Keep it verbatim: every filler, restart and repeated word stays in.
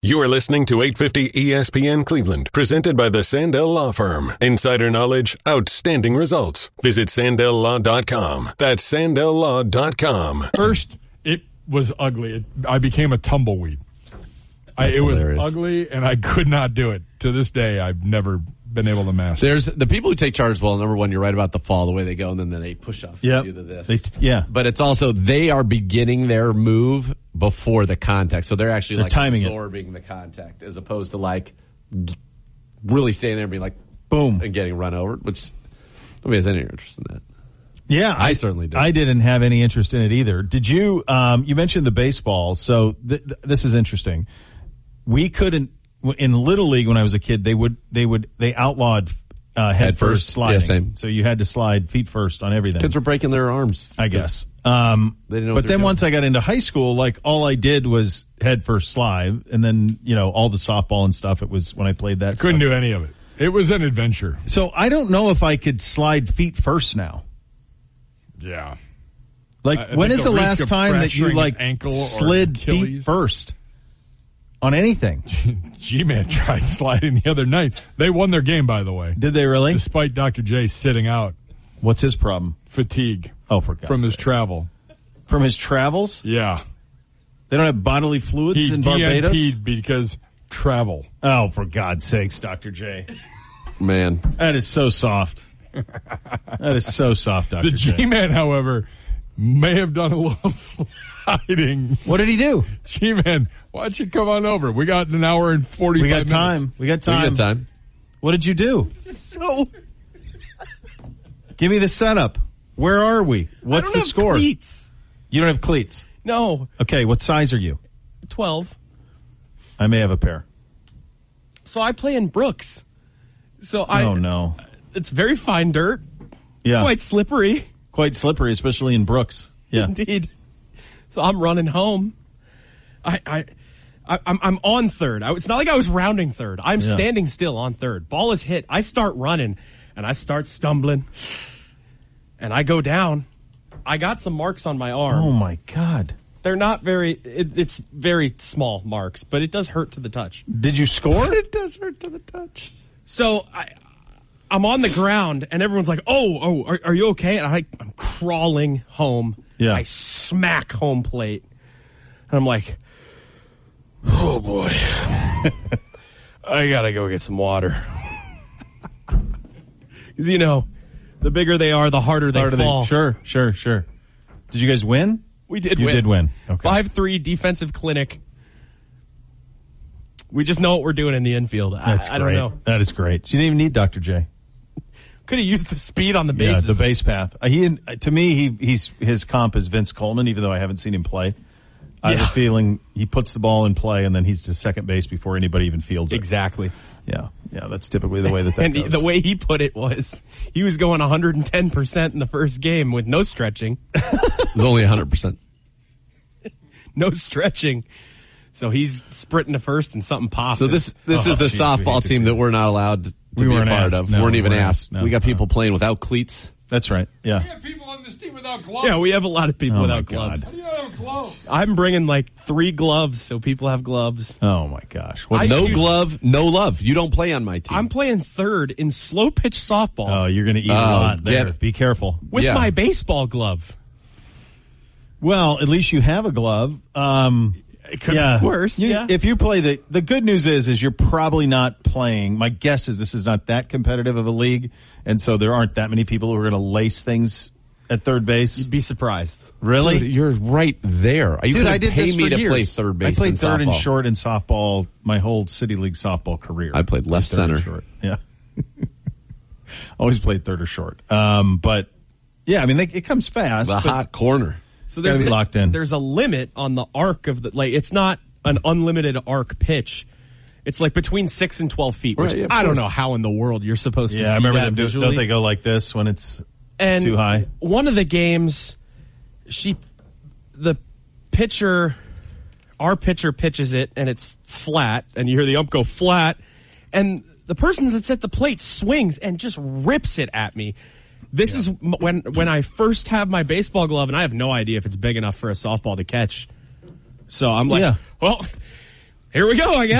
You are listening to eight fifty E S P N Cleveland, presented by the Sandell Law Firm. Insider knowledge, outstanding results. Visit sandell law dot com. That's sandell law dot com. First, it was ugly. It, I became a tumbleweed. I, it hilarious. was ugly, and I could not do it. To this day, I've never been able to master. There's the people who take charge ball. Number one, you're right about the fall, the way they go, and then, then they push off. Yep. Do the this. They, yeah. But it's also they are beginning their move before the contact, so they're actually They're like timing absorbing it. the contact as opposed to like really staying there and being like boom and getting run over. Which nobody has any interest in that. Yeah, I, I certainly did. I didn't have any interest in it either. Did you? Um, you mentioned the baseball, so th- th- this is interesting. We couldn't in Little League when I was a kid. They would they would they outlawed uh, head, Head first first. sliding. Yeah, same. So you had to slide feet first on everything. Kids were breaking their arms. I guess. Um, They didn't know what but they were then doing. once I got into high school, like all I did was head first slide, and then you know all the softball and stuff. It was when I played that. Couldn't stuff. do any of it. It was an adventure. So I don't know if I could slide feet first now. Yeah. Like, I- I when think is the the risk last of time that you fracturing like an ankle or slid feet Achilles? first on anything? G-Man tried sliding the other night. They won their game, by the way, Did they really? despite Doctor J sitting out. What's his problem? Fatigue. Oh, for God's From his sake. travel. From his travels? Yeah. They don't have bodily fluids He in D N Barbados? P'd because travel. Oh, for God's sakes, Doctor J. Man, That is so soft. That is so soft, Doctor The J. G-Man, however, may have done a little sliding. What did he do? G-Man, why don't you come on over? We got an hour and forty-five We got minutes. time. We got we time. got time. What did you do? So Give me the setup. Where are we? What's I don't the have score? Cleats. You don't have cleats. No, Okay, what size are you? twelve. I may have a pair. So I play in Brooks. So I. oh, no. It's very fine dirt, Yeah. quite slippery, Quite slippery, especially in Brooks. Yeah. indeed. So I'm running home. I, I, I I'm I'm on third. I, it's not like I was rounding third. I'm Yeah. standing still on third. Ball is hit. I start running, and I start stumbling, and I go down. I got some marks on my arm. Oh, my God. They're not very. It, it's very small marks, but it does hurt to the touch. Did you score? It does hurt to the touch. So I, I'm on the ground, and everyone's like, "Oh, oh, are, are you okay?" And I, I'm crawling home. Yeah. I smack home plate, and I'm like, "Oh boy, I gotta go get some water." Because you know, the bigger they are, the harder they Harder they- fall. Sure, sure, sure. Did you guys win? We did You win. did win. Okay. five three defensive clinic. We just know what we're doing in the infield. I, That's I great. don't know. That is great. So you didn't even need Doctor J. Could have used the speed on the bases. Yeah, the base path. Uh, He to me, he he's his comp is Vince Coleman. Even though I haven't seen him play, I have Yeah. a feeling he puts the ball in play and then he's to second base before anybody even fields it. Exactly. Yeah, yeah. That's typically the way that that And goes. the way he put it was he was going one hundred ten percent in the first game with no stretching. It was only one hundred percent. No stretching. So he's sprinting to first and something pops. So this this Oh, is the geez, we hate softball to team see that that. we're not allowed to We be a weren't part asked. of. No, weren't we even weren't asked. asked. No, we got people no. playing without cleats. That's right. We Yeah. have people on this team without gloves. yeah, we have a lot of people Oh, without my gloves. God. How do you have gloves? I'm bringing like three gloves so people have gloves. Oh my gosh. What I No shoot- glove, no love. You don't play on my team. I'm playing third in slow pitch softball Oh, you're going to eat a Oh, lot there. get- Be careful. with yeah. my baseball glove. Well, at least you have a glove. Um, It could yeah. be worse. You- yeah. If you play the, the good news is, is you're probably not playing. My guess is this is not that competitive of a league, and so there aren't that many people who are going to lace things at third base. You'd be surprised. Really? Dude, you're right there. You Dude, couldn't I did pay this me for to years. play third base. I played in third and softball. short in softball my whole city league softball career. I played left Third and center. short. Yeah. Always played third or short. Um, but yeah, I mean, they, it comes fast. The but- hot corner. So Gotta there's be locked in. There's a limit on the arc of the like. It's not an unlimited arc pitch. It's like between six and twelve feet. Which Right, yeah, of I don't course. know how in the world you're supposed to yeah, see I remember that them. Do, visually. don't they go like this when it's and too high? One of the games, she, the pitcher, our pitcher pitches it and it's flat, and you hear the ump go flat, and the person that's at the plate swings and just rips it at me. This is m- when when I first have my baseball glove, and I have no idea if it's big enough for a softball to catch. So I'm like, Yeah. well, here we go, I guess.